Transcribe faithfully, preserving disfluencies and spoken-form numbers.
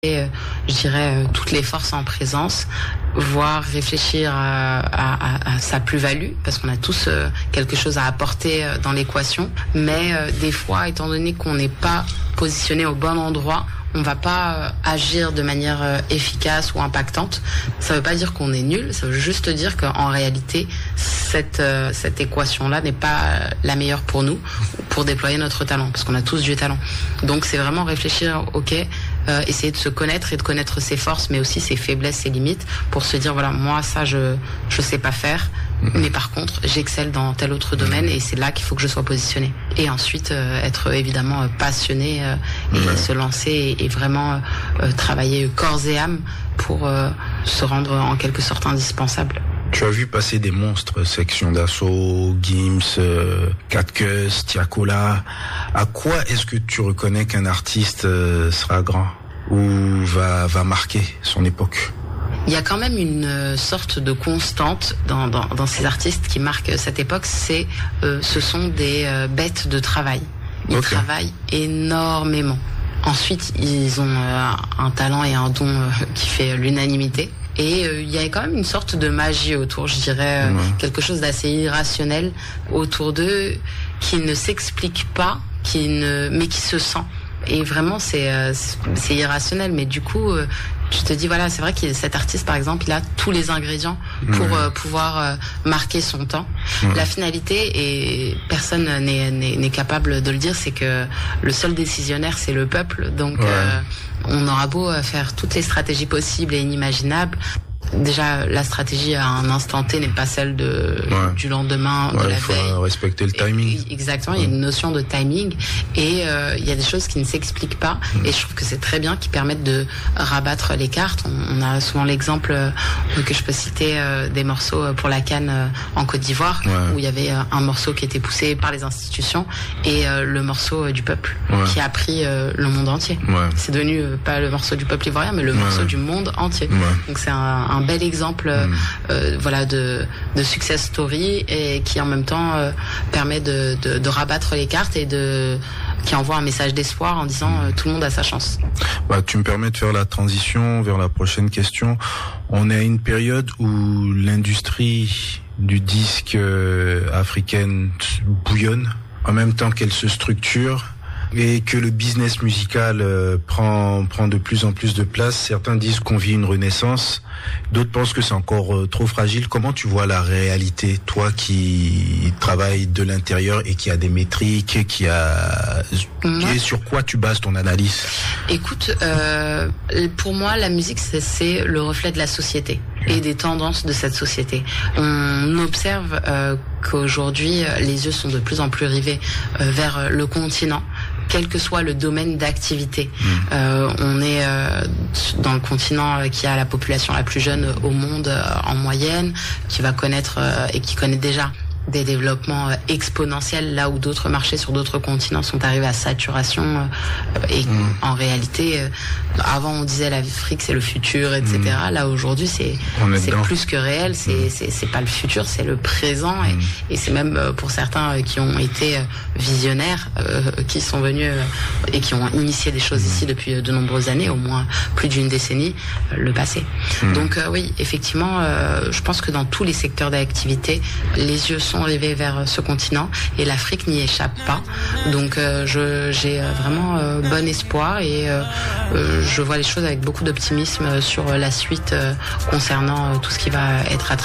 Et, je dirais toutes les forces en présence, voire réfléchir à, à, à sa plus-value, parce qu'on a tous quelque chose à apporter dans l'équation, mais des fois, étant donné qu'on n'est pas positionné au bon endroit, on va pas agir de manière efficace ou impactante. Ça veut pas dire qu'on est nul, ça veut juste dire qu'en réalité, cette, cette équation-là n'est pas la meilleure pour nous, pour déployer notre talent, parce qu'on a tous du talent. Donc c'est vraiment réfléchir, ok, euh, essayer de se connaître et de connaître ses forces, mais aussi ses faiblesses, ses limites, pour se dire, voilà, moi ça je je sais pas faire, mais par contre j'excelle dans tel autre domaine et c'est là qu'il faut que je sois positionné. Et ensuite euh, être évidemment passionné euh, et ouais. se lancer et, et vraiment euh, travailler corps et âme pour euh, se rendre en quelque sorte indispensable. Tu as vu passer des monstres, Section d'Assaut, Gims, euh, Catcus, Tiakola. À quoi est-ce que tu reconnais qu'un artiste euh, sera grand ou va, va marquer son époque ? Il y a quand même une sorte de constante dans, dans, dans ces artistes qui marquent cette époque, c'est euh, ce sont des euh, bêtes de travail. Ils okay. travaillent énormément. Ensuite, ils ont euh, un talent et un don euh, qui fait l'unanimité. Et euh, il y a quand même une sorte de magie autour, je dirais, euh, ouais. quelque chose d'assez irrationnel autour d'eux, qui ne s'explique pas, qui ne, mais qui se sent. Et vraiment, c'est, euh, c'est irrationnel. Mais du coup, euh, tu te dis, voilà, c'est vrai que cet artiste, par exemple, il a tous les ingrédients pour ouais. euh, pouvoir euh, marquer son temps. Ouais. La finalité, et personne n'est, n'est, n'est capable de le dire, c'est que le seul décisionnaire, c'est le peuple. Donc, ouais. euh, on aura beau faire toutes les stratégies possibles et inimaginables. Déjà, la stratégie à un instant T n'est pas celle de ouais. du lendemain, ouais, de la faut veille. Respecter le timing. Et, exactement, ouais. il y a une notion de timing et euh, il y a des choses qui ne s'expliquent pas. Mmh. Et je trouve que c'est très bien, qui permettent de rabattre les cartes. On, on a souvent l'exemple euh, que je peux citer euh, des morceaux pour la CAN euh, en Côte d'Ivoire, ouais. où il y avait euh, un morceau qui était poussé par les institutions et euh, le morceau euh, du peuple ouais. qui a pris euh, le monde entier. Ouais. C'est devenu euh, pas le morceau du peuple ivoirien, mais le ouais. morceau du monde entier. Ouais. Donc c'est un, un bel exemple mmh. euh, voilà de de success story et qui en même temps euh, permet de, de de rabattre les cartes et de qui envoie un message d'espoir en disant euh, tout le monde a sa chance. Bah, tu me permets de faire la transition vers la prochaine question. On est à une période où l'industrie du disque euh, africaine bouillonne en même temps qu'elle se structure et que le business musical euh, prend prend de plus en plus de place. Certains disent qu'on vit une renaissance, d'autres pensent que c'est encore euh, trop fragile. Comment tu vois la réalité, toi qui travailles de l'intérieur et qui a des métriques, qui a et sur quoi tu bases ton analyse? Écoute, euh, pour moi, la musique c'est, c'est le reflet de la société et des tendances de cette société. On observe euh, qu'aujourd'hui, les yeux sont de plus en plus rivés euh, vers le continent, quel que soit le domaine d'activité. Mmh. Euh, on est euh, dans le continent qui a la population la plus jeune au monde euh, en moyenne, qui va connaître euh, et qui connaît déjà des développements exponentiels là où d'autres marchés sur d'autres continents sont arrivés à saturation et mmh. en réalité avant on disait l'Afrique c'est le futur etc mmh. là aujourd'hui c'est c'est plus que réel, c'est mmh. c'est c'est pas le futur, c'est le présent mmh. et, et c'est même pour certains qui ont été visionnaires euh, qui sont venus et qui ont initié des choses mmh. ici depuis de nombreuses années, au moins plus d'une décennie, le passé. Mmh. Donc euh, oui, effectivement euh, je pense que dans tous les secteurs d'activité les yeux sont rivés vers ce continent et l'Afrique n'y échappe pas. Donc euh, je, j'ai vraiment euh, bon espoir et euh, euh, je vois les choses avec beaucoup d'optimisme sur la suite euh, concernant euh, tout ce qui va être à